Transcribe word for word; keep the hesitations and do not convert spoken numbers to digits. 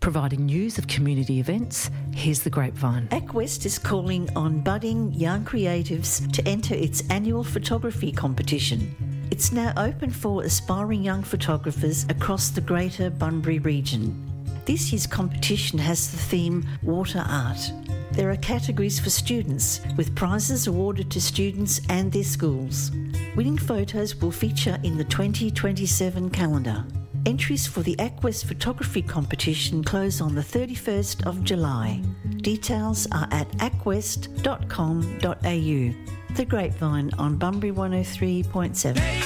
Providing news of community events, here's The Grapevine. ACWest is calling on budding young creatives to enter its annual photography competition. It's now open for aspiring young photographers across the Greater Bunbury region. This year's competition has the theme Water Art. There are categories for students, with prizes awarded to students and their schools. Winning photos will feature in the twenty twenty-seven calendar. Entries for the ACWest photography competition close on the thirty-first of July. Details are at acwest dot com dot a u. The Grapevine on Bunbury one oh three point seven.